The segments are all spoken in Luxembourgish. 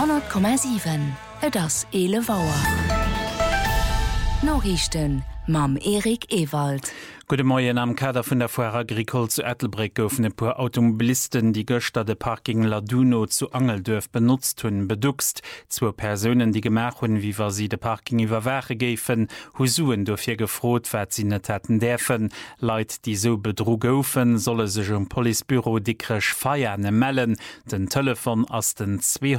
100,7 das Elevauer. Norrichten mam Erik Ewald. Gute Morgen am Kader vun der Foire Agricole zu Ettelbreck goufen e puer Automobilisten, die Göster de Parking Laduno zu Angeldörf benutzt hunn, beduxt. 2 Personen, die gemach hunn, wie war sie de Parking iwwerwache géfen, Husuen dofir gefrot, wat sie net hätten därfen. Leiit, die so bedrug goufen, solle sech Polizeibüro dickrech feierne mellen. Den Telefon ass den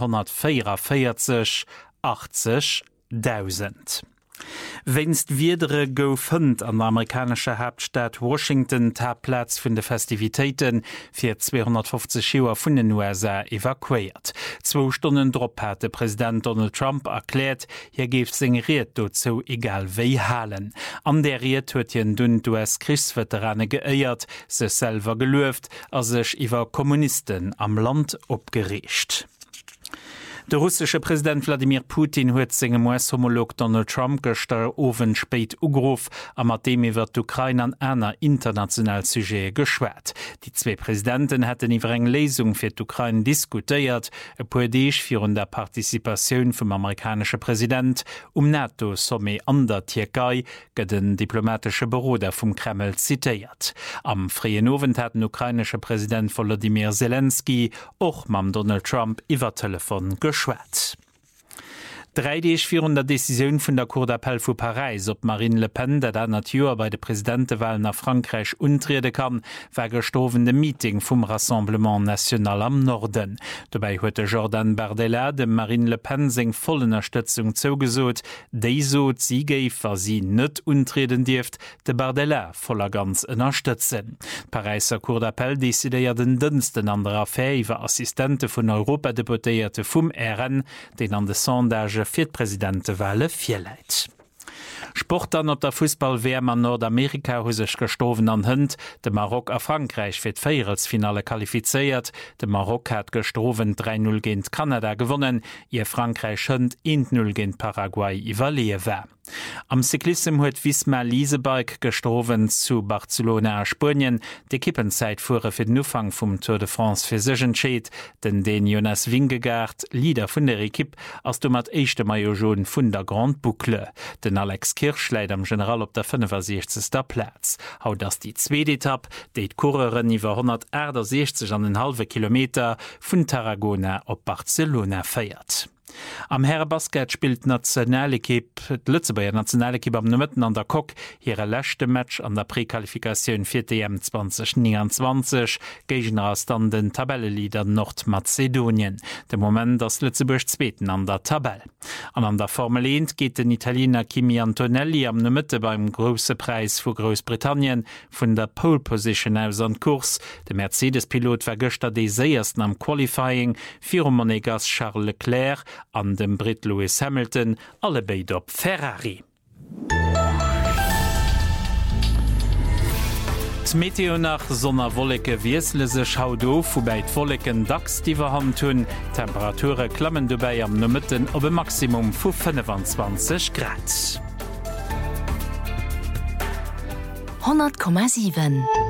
244 80.000. Wennst wiedere goufend an der amerikanischer Hauptstadt Washington Tabplatz vun de Festivitäten fir 250 Joer vun den USA evakuiert. 2 Stunden drop hat de Präsident Donald Trump erklärt, hier geft sengeriert dozo egal wéi halen. An der Riet huet hien dun US-Kriegsveterane geëiert, se selver geluft, as sech iwwer Kommunisten am Land opgerecht. Der russische Präsident Wladimir Putin huet segem US-Homolog Donald Trump gestern owen spät ugrof, a mat dem iwwer d'Ukraine an einer international Sujet geschwert. Die 2 Präsidenten hätten iwwer eng Lesung fir d'Ukraine diskutiert, e puer Deeg virun der Partizipatioun vum amerikanische Präsident NATO-Somme an der Türkei gëtt den diplomatische Büro der vum Kreml zitiert. Am freien Abend hat den ukrainische Präsident Volodymyr Zelensky och mam Donald Trump iwwer Telefon geschwert. 3 Dagen vor der Decision von der Cour d'appel vu Paris, ob Marine Le Pen, der der Natur bei der Präsidentenwahl nach Frankreich untreten kann, war gestorben dem Meeting vom Rassemblement National am Norden. Dabei hatte Jordan Bardella dem Marine Le Pen seg volle Unterstützung zugesot, déi sot sie geif, was sie net untreten dürft, de Bardella voller ganz unterstützen. Pariser Cour d'appel desideiert den dünsten an der Affäre iwwer Assistente vun Europadeputéierte vum RN, den an de Sondage fir d'Präsidentewahle firleit. Sport an op der Fußball-WM an Nordamerika hu sech gestoven an Hënd, de Marok a Frankreich fir d'Feierelsfinale qualifiziert, de Marok hat gestroven 3-0 géint Kanada gewonnen, ihr Frankreich hënd 1-0 géint Paraguay iwwerleewer. Am Cyklism huet Wismar Leasebike gestroven zu Barcelona a Spurien, de Kippenzeit fuhre fir den Ufang vum Tour de France fir sech entscheet, den Jonas Vingegaard, Leader vun der Equipe, ass du mat 1. Majojon vun der Grand Boucle. Den Alex Kirch leit am General op der 65. Platz. Haut ass die zweite Etappe, déit Coureuren iwwer 160,5 Kilometer vun Tarragona op Barcelona feiert. Am Herrenbasket spielt Nationalekipp Lützebauer Nationalekipp am Nëmmetten an der Kok hire lächte Match an der Präqualifikationun fir DM 2029 gégen ass dann den Tabellelieder Nordmazedonien. De Moment ass Lützeburg zweeten an der Tabelle. An der Formel 1 geht den Italiener Kimi Antonelli am Nëmmette beim Grosse Preis vu Großbritannien vun der Pole Position aus an Kurs. De Mercedes-Pilot war gëchter déi séiersten am Qualifying fir Monegas Charles Leclerc an dem Brit Lewis Hamilton, alle beide op Ferrari. Meteo nach Sonnerwolleke wiesle sech haut auf, wobei d'Wolleken dacks diewerhand hunn, Temperature klammen dobei am Nëmmetten op e Maximum vu 25 Grad. 100,7